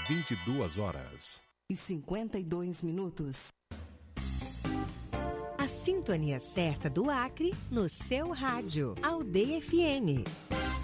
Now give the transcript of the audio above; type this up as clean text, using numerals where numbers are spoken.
22h52. A sintonia certa do Acre no seu rádio. Aldeia FM.